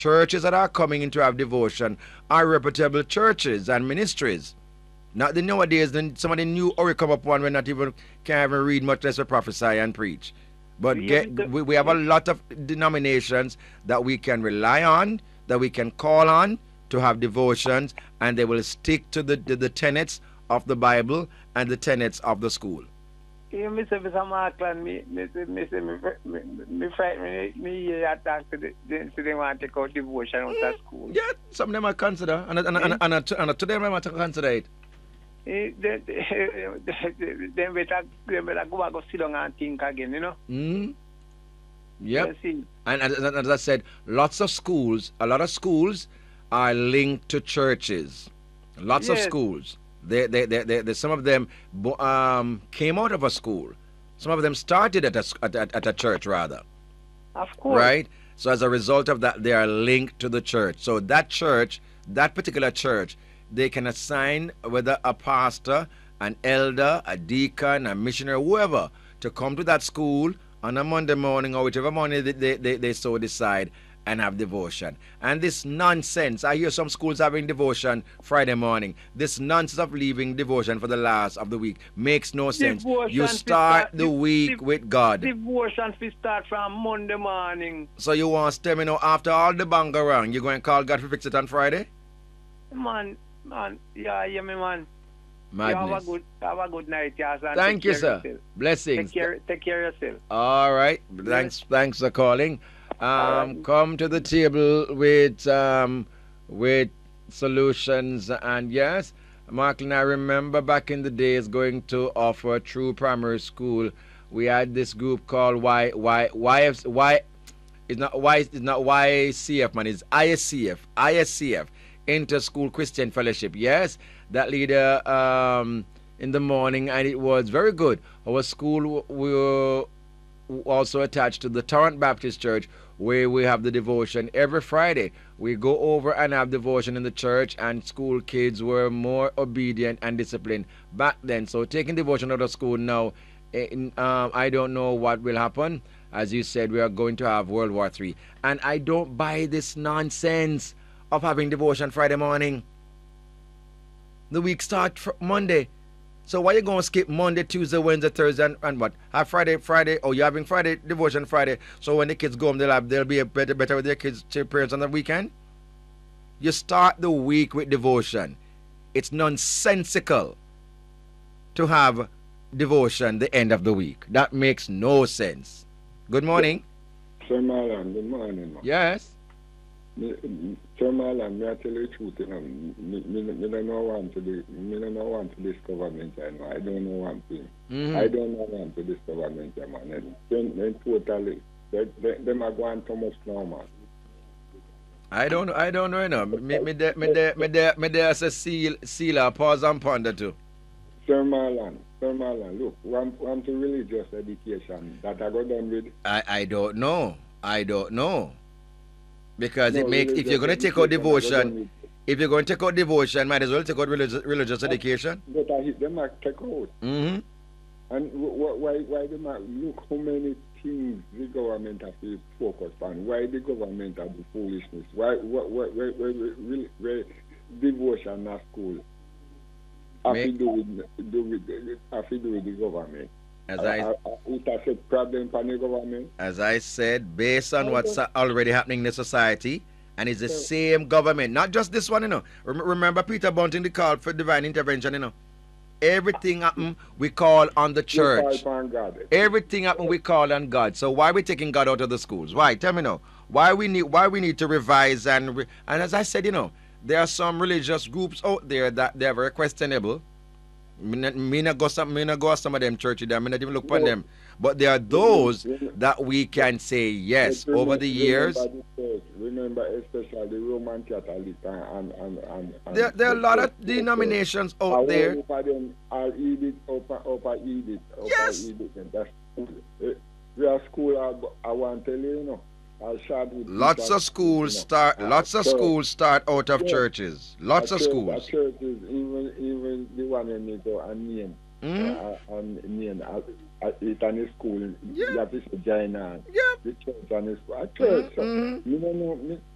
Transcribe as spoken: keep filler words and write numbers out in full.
churches that are coming in to have devotion are reputable churches and ministries. Not the nowadays, then some of the new or come up one, we're not even, can't even read, much less prophesy and preach. But Yeah, get Mister we, we have a lot of denominations that we can rely on, that we can call on to have devotions, and they will stick to the, the, the tenets of the Bible and the tenets of the school. Yeah, Mister Mister Markland, me, me, me, me, me, me, me, frighten me, me hear attack to the, the, to them want to take out devotion out of school. Yeah, some of them are consider, and, and, and, and, and, and to them are to consider it. Eh, Then then better, then better go back and sit down and think again, you know. Mm. Yep. You see, And, and, and as I said, lots of schools, a lot of schools are linked to churches. Lots of Yes. schools. They, they, they, they, they, some of them bo- um, came out of a school. Some of them started at a, s- at, at, at a church, rather. of course. Right? So as a result of that, they are linked to the church. So that church, that particular church, they can assign whether a pastor, an elder, a deacon, a missionary, whoever, to come to that school on a Monday morning or whichever morning they, they, they, they so decide and have devotion. And this nonsense, I hear some schools having devotion Friday morning. This nonsense of leaving devotion for the last of the week makes no sense. Devotion You to start start- the de- week de- with God. Devotion we start from Monday morning. So you want to tell me now, after all the bang around, you're going to call God to fix it on Friday? Man, man, yeah, yeah, me man. You have a Madness. good, have a good night, yes. and Thank take you, care sir. of yourself. Blessings. Take care, take care of yourself. All right. Thanks. Thanks for calling. Um, right. come to the table with um, with solutions. And yes, Marklin, I remember back in the days going to offer True Primary School. We had this group called Y Y Y F Y. It's not Y. It's not Y C F, man. It's I S C F. I S C F. Inter School Christian Fellowship. Yes, that leader um, in the morning, and it was very good. Our school, we were also attached to the Torrent Baptist Church, where we have the devotion every Friday. We go over and have devotion in the church, and school kids were more obedient and disciplined back then. So taking devotion out of school now, in, um, I don't know what will happen. As you said, we are going to have World War Three, and I don't buy this nonsense of having devotion Friday morning. The week start fr- Monday. So why you gonna skip Monday, Tuesday, Wednesday, Thursday, and, and what? Have Friday, Friday? Oh, you're having Friday devotion Friday. So when the kids go home, they'll have they'll be a better better with their kids' their parents on the weekend. You start the week with devotion. It's nonsensical to have devotion the end of the week. That makes no sense. Good morning. Sir Marlon, good morning. Man. Yes. Me, Sir Marlon, me I tell you the truth, you know, me, me, me don't know want to do, me don't know want to this government, you know. I don't know one thing. Mhm. I don't know want to this government, you man. And then, then totally, they, they, them are going too much now, man. I don't know. I don't know. You know. Me, me, there, me, there, me, there, me, there as a seal, sealer, pause and ponder too. Sir Marlon, Sir Marlon, look, want, want to religious education that I got done with. I, I don't know. I don't know. Because it No, makes, if you're going to religious take out education, I got done devotion, with. if you're going to take out devotion, might as well take out religious, religious education. But I hit them I take out. Mm-hmm. And wh- wh- why why the man look how many things the government has to focus on? Why the government have the foolishness? Why why why why, why, why, why devotion at school? Have to Make- do with do with have to do with the government. As Uh, I, uh, uh, it has a problem for the government. as I said, based on what's already happening in the society, and it's the same government, not just this one, you know. Rem- Remember Peter Bunting, the call for divine intervention, you know. Everything happen, we call on the We church. call upon God. Everything happen, we call on God. So why are we taking God out of the schools? Why? Tell me now. Why we need why we need to revise and re- and as I said, you know, there are some religious groups out there that they're very questionable. Me not, me not go some me not go to some of them churches there. Me not even look upon No. them. But there are those that we can say yes But over the remember- years. Remember, the church, remember especially the Roman Catholic and and and, and, and There, there are a lot of the- denominations I out there. want over them, I'll eat it, upper, upper eat it, upper Yes. eat it. And that's eh, we are school, I, I want to tell you, you know, I'll start with Lots people, of schools you know, start. uh, Lots of church, schools start out of Yeah. churches. Lots a of church- schools. A churches, even even the one in me go and name, Mhm. uh, and name, uh, uh, it and the school, Yeah. that is a giant. Yeah. The church and the school, a church. so, Mhm. Me don't know, me,